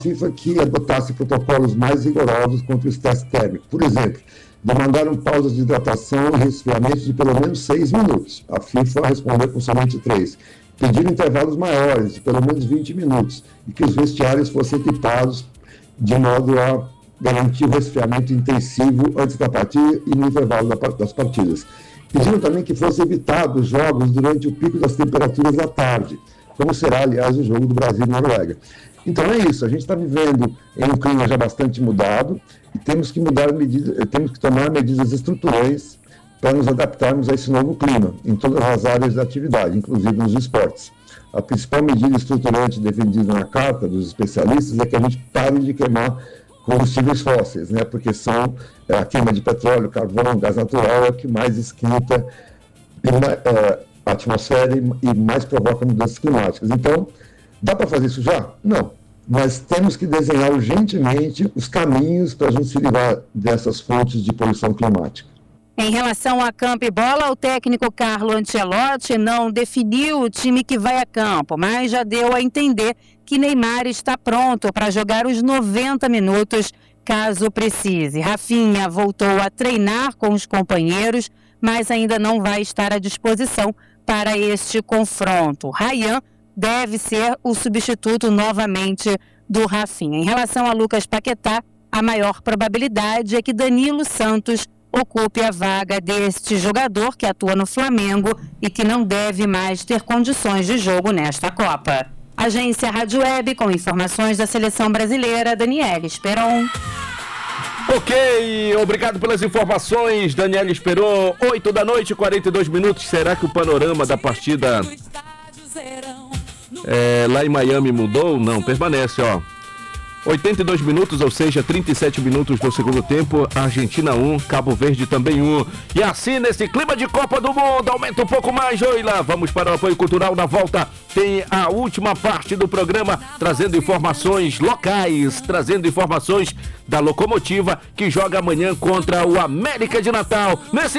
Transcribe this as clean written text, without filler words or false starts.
FIFA que adotasse protocolos mais rigorosos contra o estresse térmico. Por exemplo, demandaram pausas de hidratação e resfriamento de pelo menos 6 minutos. A FIFA respondeu com somente 3. Pediram intervalos maiores, de pelo menos 20 minutos, e que os vestiários fossem equipados de modo a garantir o resfriamento intensivo antes da partida e no intervalo das partidas. Pediram também que fossem evitados jogos durante o pico das temperaturas da tarde, como será, aliás, o jogo do Brasil e Noruega. Então é isso, a gente está vivendo em um clima já bastante mudado e temos que tomar medidas estruturais para nos adaptarmos a esse novo clima, em todas as áreas da atividade, inclusive nos esportes. A principal medida estruturante defendida na carta dos especialistas é que a gente pare de queimar combustíveis fósseis, né? Porque são a queima de petróleo, carvão, gás natural é o que mais esquenta a atmosfera e mais provoca mudanças climáticas. Então, dá para fazer isso já? Não. Mas temos que desenhar urgentemente os caminhos para a gente se livrar dessas fontes de poluição climática. Em relação a campo e bola, o técnico Carlo Ancelotti não definiu o time que vai a campo, mas já deu a entender que Neymar está pronto para jogar os 90 minutos, caso precise. Rafinha voltou a treinar com os companheiros, mas ainda não vai estar à disposição para este confronto. Ryan deve ser o substituto novamente do Rafinha. Em relação a Lucas Paquetá, a maior probabilidade é que Danilo Santos ocupe a vaga deste jogador que atua no Flamengo e que não deve mais ter condições de jogo nesta Copa. Agência Rádio Web, com informações da Seleção Brasileira, Daniela Esperon. Ok, obrigado pelas informações, Daniela Esperon. 8h, 42 minutos. Será que o panorama da partida lá em Miami mudou? Não, permanece, ó. 82 minutos, ou seja, 37 minutos do segundo tempo, Argentina 1, Cabo Verde também 1. E assim, nesse clima de Copa do Mundo, aumenta um pouco mais, Joila. Vamos para o apoio cultural. Na volta tem a última parte do programa, trazendo informações locais, trazendo informações da Locomotiva, que joga amanhã contra o América de Natal. Nesse